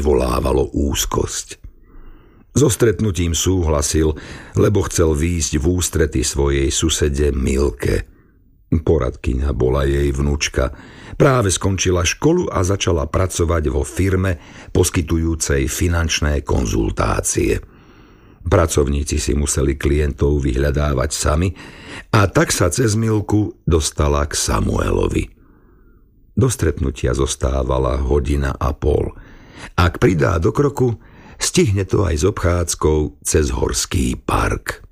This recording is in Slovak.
vyvolávalo úzkosť. So stretnutím súhlasil, lebo chcel výjsť v ústrety svojej susede Milke. Poradkyňa bola jej vnučka. Práve skončila školu a začala pracovať vo firme poskytujúcej finančné konzultácie. Pracovníci si museli klientov vyhľadávať sami a tak sa cez Milku dostala k Samuelovi. Do stretnutia zostávala 1,5 hodiny. Ak pridá do kroku, stihne to aj s obchádzkou cez horský park.